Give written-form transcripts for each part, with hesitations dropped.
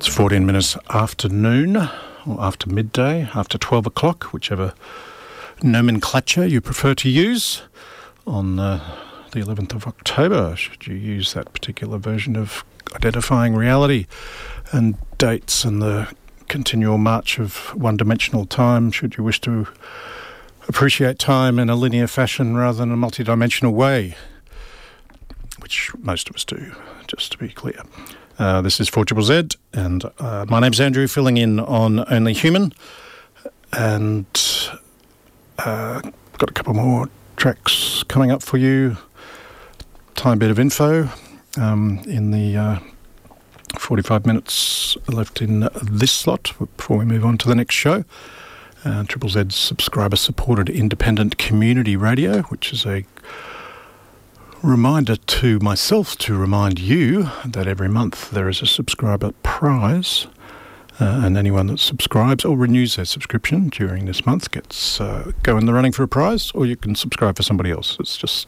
It's 14 minutes after noon, or after midday, after 12 o'clock, whichever nomenclature you prefer to use, on the 11th of October, should you use that particular version of identifying reality and dates and the continual march of one-dimensional time, should you wish to appreciate time in a linear fashion rather than a multidimensional way, which most of us do, just to be clear. This is 4ZZZ, and my name's Andrew, filling in on Only Human, and got a couple more tracks coming up for you. Tiny bit of info in the 45 minutes left in this slot before we move on to the next show. Triple Z's subscriber-supported independent community radio, which is a reminder to myself to remind you that every month there is a subscriber prize, and anyone that subscribes or renews their subscription during this month gets go in the running for a prize, or you can subscribe for somebody else. It's just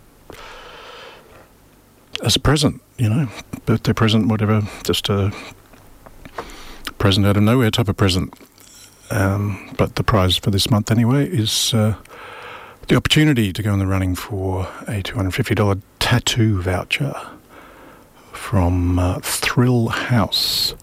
as a present, you know, birthday present, whatever, just a present out of nowhere type of present. But the prize for this month anyway is the opportunity to go in the running for a $250 tattoo voucher from Thrill House.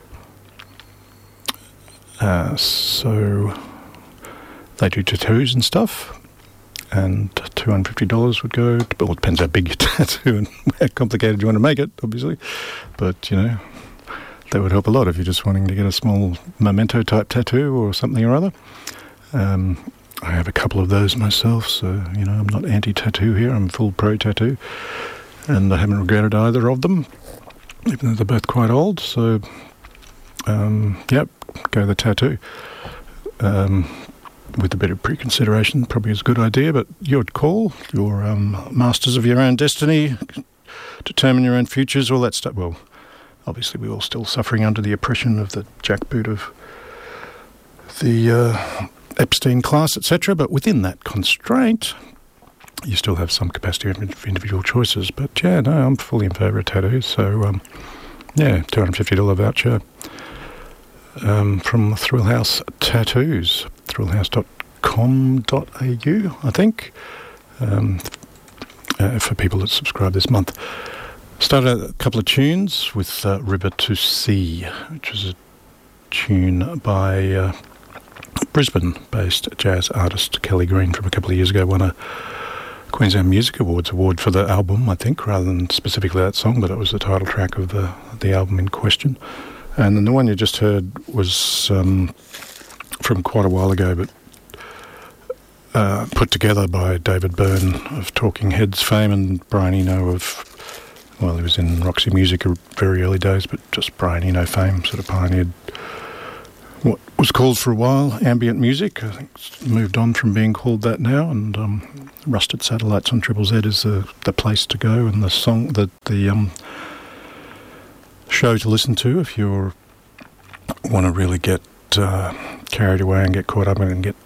So they do tattoos and stuff, and $250 would go to, well, it depends how big your tattoo and how complicated you want to make it, obviously, but, you know, that would help a lot if you're just wanting to get a small memento type tattoo or something or other. I have a couple of those myself, so, you know, I'm not anti-tattoo here, I'm full pro-tattoo, and I haven't regretted either of them, even though they're both quite old, so, yep, go the tattoo. With a bit of pre-consideration, probably is a good idea, but your call, you're masters of your own destiny, determine your own futures, all that stuff. Well, obviously we're all still suffering under the oppression of the jackboot of the Epstein class, etc., but within that constraint, you still have some capacity of individual choices. But yeah, no, I'm fully in favour of tattoos, so yeah, $250 voucher from Thrill House Tattoos, thrillhouse.com.au, I think, for people that subscribe this month. Started a couple of tunes with River to Sea, which is a tune by Brisbane-based jazz artist Kelly Green from a couple of years ago. Won a Queensland Music Awards award for the album, I think, rather than specifically that song, but it was the title track of the album in question. And then the one you just heard was from quite a while ago, but put together by David Byrne of Talking Heads fame and Brian Eno of, well, he was in Roxy Music very early days, but just Brian Eno fame, sort of pioneered what was called for a while ambient music. I think it's moved on from being called that now, and Rusted Satellites on Triple Z is the place to go, and the song, the show to listen to if you want to really get carried away and get caught up in it and get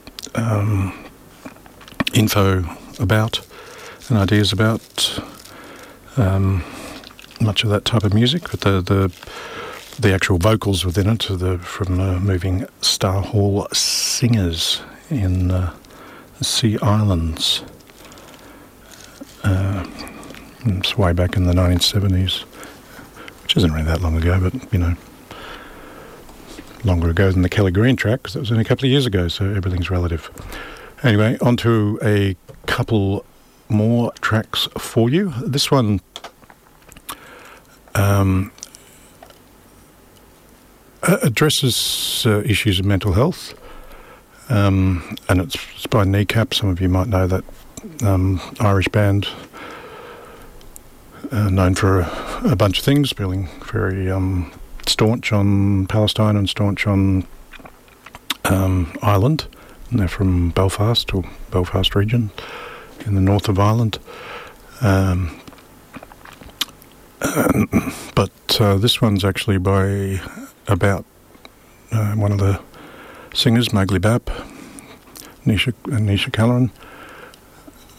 info about and ideas about much of that type of music. But the actual vocals within it are from moving Star Hall Singers in the Sea Islands. It's way back in the 1970s, which isn't really that long ago, but, you know, longer ago than the Kelly Green track, because that was only a couple of years ago, so everything's relative. Anyway, on to a couple more tracks for you. This one addresses issues of mental health, and it's by Kneecap. Some of you might know that Irish band, known for a bunch of things, being very staunch on Palestine and staunch on Ireland. And they're from Belfast, or Belfast region in the north of Ireland. But this one's actually about one of the singers, Mowgli Bap, Nisha Calleran,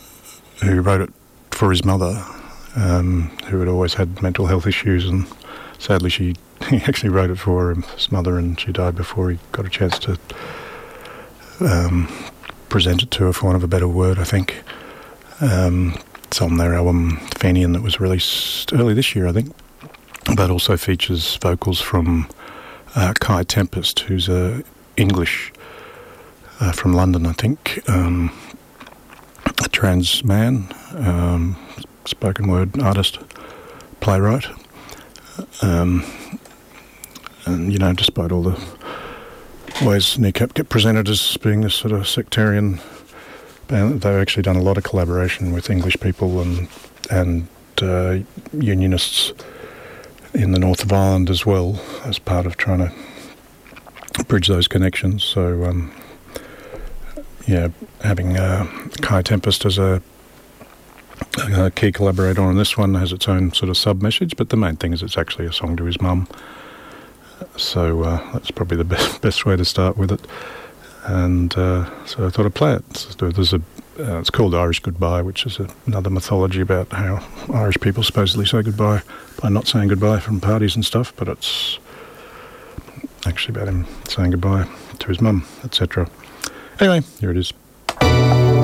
who wrote it for his mother, who had always had mental health issues and sadly he actually wrote it for his mother, and she died before he got a chance to present it to her, for want of a better word, I think. It's on their album Fenian that was released early this year, I think, but also features vocals from Kai Tempest, who's English, from London, I think, a trans man, spoken word artist, playwright, and despite all the ways Kneecap get presented as being this sort of sectarian band, they've actually done a lot of collaboration with English people and unionists in the north of Ireland as well, as part of trying to bridge those connections. So, having Kai Tempest as a key collaborator on this one has its own sort of sub-message, but the main thing is it's actually a song to his mum. So that's probably the best way to start with it. And so I thought I'd play it. It's called Irish Goodbye, which is another mythology about how Irish people supposedly say goodbye by not saying goodbye from parties and stuff, but it's actually about him saying goodbye to his mum, etc. Anyway, here it is.